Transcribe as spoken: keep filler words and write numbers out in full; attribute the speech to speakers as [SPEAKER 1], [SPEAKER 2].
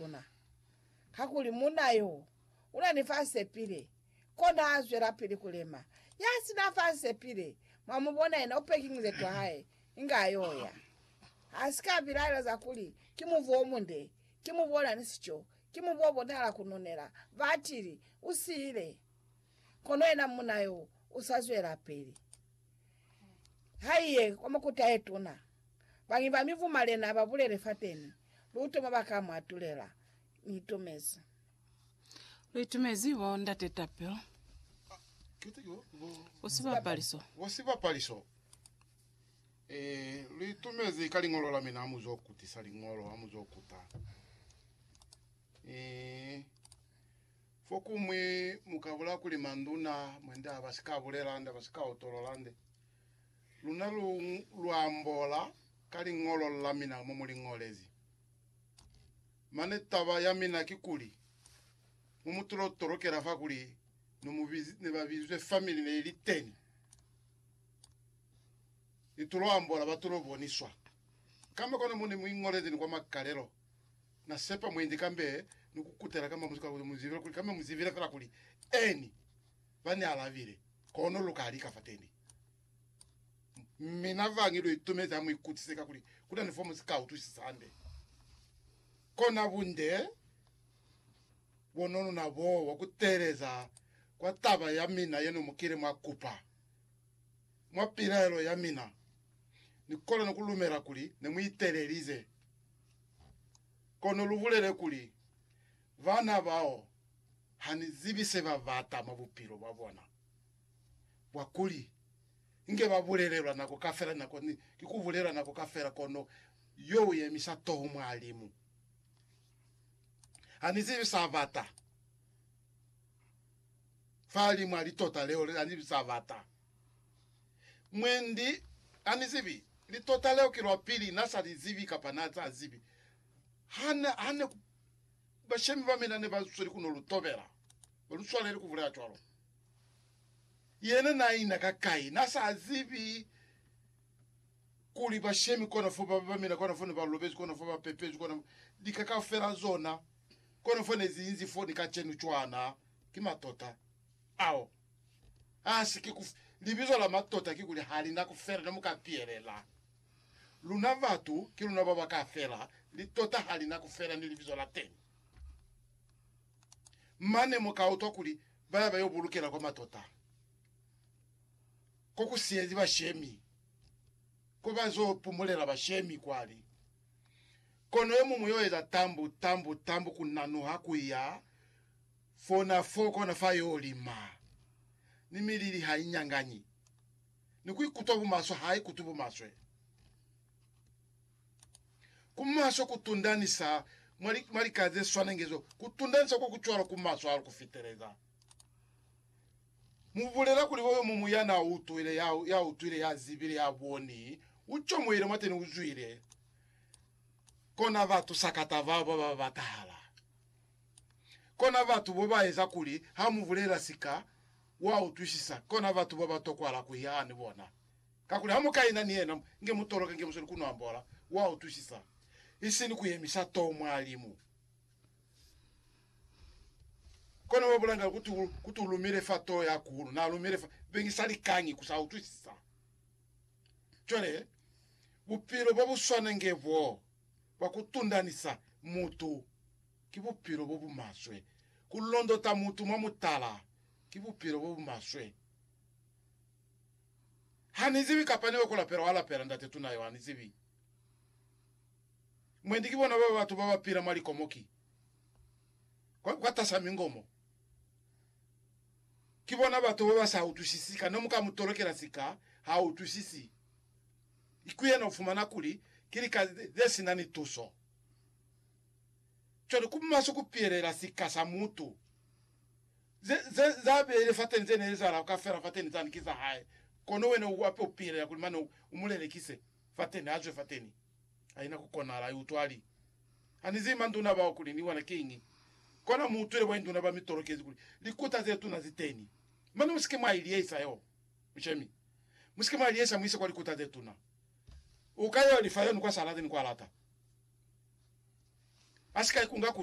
[SPEAKER 1] etuna. Kakuli munayo. Unanifase pile. Kona azwera pili kulema. Yasi nafase pile. Mwamubona ina upeking zetu hae. Inga ayoya. Asika bilala za kuli. Kimuvu omunde. Kimuvu ola nisicho. Kimuvu obonala kunonera. Vatiri. Usiile. Kono ina munayo. Usazwera pili. Haiye kwa makuta etuna. Bangiba mivu malena babulele fateni. Luto mabaka mwatulela. Nitumeza.
[SPEAKER 2] Luitumezi wonda tetapyo.
[SPEAKER 3] Kitigo
[SPEAKER 2] Osiba paliso.
[SPEAKER 3] Wasiba paliso. Eh luitumezi kalingolo la mina amuzo kuti salingolo amuzo kuta. Eh foku mwe mukabula kuli manduna mwenda abasikabulela anda basika otololande. Luna lu luambola kalingolo la mina momulingolezi. Mane taba ya mina kikuli. Mumutulo torokera fakuli no mubizi ne babizwe family ne liteni. Itulo ambola batulo boniswa. Kama kono muni mwingolezi ni kwa makalero. Na sepa mwendi kambe nukukutera kama muzika muzivira kuli kama muzivira kala kuli eni bani alavire kono lukali kafateni. Mina vangiro itumeza mu ikutiseka kuli kuda ni fomu scout usisande. Kona bunde bonono na bo wakutereza kwa taba ya mina yenu mukire mwakupa mwapiralo ya mina nikola nokulumera kuli nemwitererize kono luvulele kuli vana bao hanizibise bavata mabupiro babona wakuli inge babulelelwa nako kafera nako kikuvulelwa nako kafera kono yo yemisa toho mwalimu anizivi savata fali mwali tota leo anizivi savata mwendi anizivi li tota leo kilo pili nasa lizivi kapanata azivi hana hana bashemi bamina ne basuri kuno lutobera luswala li kuvula chwalo yena na ina kakai nasa azivi kuli bashemi kona foba bamina kona fone balobezi kona foba pepezi kona dikaka fera zona kono fone zinzi foni kachenu chwana kimatota ao asiki kuf libizo la matota kikuli halina kufera namukapielela luna vatu kiluna baba kafera litota halina kufera ni libizo la teni mane mukauto kuli baba yobulukela kwa matota koku siezi bashemi kubazo pumulela bashemi kwali kono emu muyoeza tambu tambu tambu kunanu hakuya fona foko na fayolima nimilili hainyanganyi nikui kutobu maso hai kutubu maswe kumaso kutundani sa mwali mwali kaze swanengezo kutundani sa kukuchwara kumaso haru kufitereza muvulela kuli wowe mumuyana utu ile ya ya utu ile ya zibili ya boni ucho mwile mateni uzuile kona vatu sakata vabo babatala kona vatu boba eza kuli hamuvulela sika wa utushisa kona vatu boba tokwala kuyani bona kakuli hamukaina niena nge mutoroka nge musoni kuno ambola wa utushisa isini kuyemisa to mwalimu kona wabulanga kutu kutulumire fato ya kulu na lumire bengisali kanyi kusa utushisa chole bupiro bobu swana ngevo bakutundanisa mutu kibupiro bobu maswe kulondo ta mutu mamutala kibupiro bobu maswe hanizivi kapane wakola pera wala pera ndate tunayo hanizivi mwendi kibona baba watu baba pira mali komoki kwa kwa tasa mingomo kibona batu baba sa utushisika nomuka mutorokera sika ha utushisi ikuye no fumana kuli kili ka desi nani tuso choro kumaso kupierera sikasa mutu ze ze zabe ile fateni zene zara ka fera fateni zani kiza hai kono wene uwape upierera kulimana umulele kise fateni ajwe fateni aina kukona la utwali anizima nduna ba kuli ni wana kingi kona mutu ile wenduna ba mitorokezi kuli likuta zetu na ziteni mana musike mailiesa yo mchemi musike mailiesa mwise kwa likuta zetu na ukayo alifayo ni kwa saladi ni kwa lata asika ikunga